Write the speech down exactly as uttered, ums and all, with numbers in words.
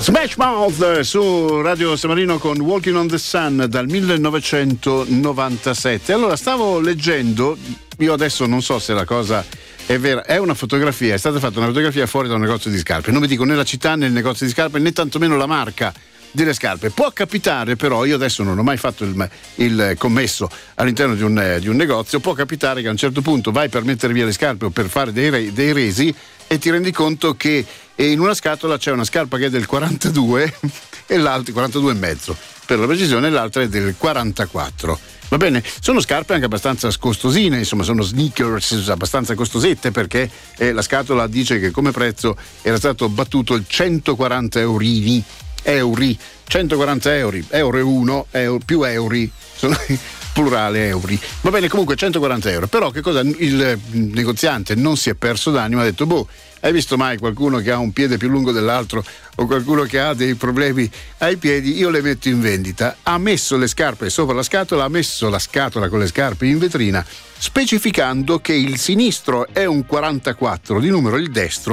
Smash Mouth su Radio San Marino con Walking on the Sun dal millenovecentonovantasette. Allora, stavo leggendo, io adesso non so se la cosa è vera, è una fotografia, è stata fatta una fotografia fuori da un negozio di scarpe. Non mi dico né la città né il negozio di scarpe né tantomeno la marca delle scarpe. Può capitare però, io adesso non ho mai fatto il, il commesso all'interno di un, di un negozio, può capitare che a un certo punto vai per mettere via le scarpe o per fare dei, re, dei resi e ti rendi conto che in una scatola c'è una scarpa che è del quarantadue e l'altra quarantadue e mezzo per la precisione, e l'altra è del quarantaquattro. Va bene? Sono scarpe anche abbastanza scostosine, insomma sono sneakers abbastanza costosette, perché eh, la scatola dice che come prezzo era stato battuto il centoquaranta eurini euri, centoquaranta euro, euro e uno, euro, più euri, sono plurale euri. Va bene, comunque centoquaranta euro. Però che cosa? Il negoziante non si è perso d'animo, ha detto: boh, hai visto mai qualcuno che ha un piede più lungo dell'altro o qualcuno che ha dei problemi ai piedi? Io le metto in vendita. Ha messo le scarpe sopra la scatola, ha messo la scatola con le scarpe in vetrina, specificando che il sinistro è un quarantaquattro di numero, il destro